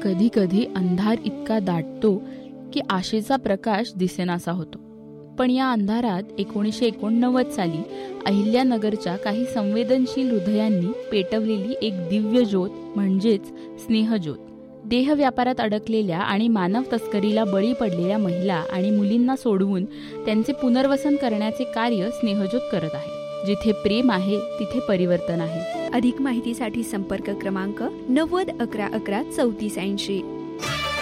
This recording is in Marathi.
कधी कधी अंधार इतका दाटतो की आशेचा प्रकाश दिसेनासा होतो. पण या अंधारात 1989 साली अहिल्यानगरच्या काही संवेदनशील हृदयांनी पेटवलेली एक दिव्य ज्योत म्हणजेच स्नेहज्योत. देहव्यापारात अडकलेल्या आणि मानव तस्करीला बळी पडलेल्या महिला आणि मुलींना सोडवून त्यांचे पुनर्वसन करण्याचे कार्य स्नेहज्योत करत आहे. जिथे प्रेम आहे तिथे परिवर्तन आहे. अधिक माहितीसाठी संपर्क क्रमांक 90 11 11 34 80.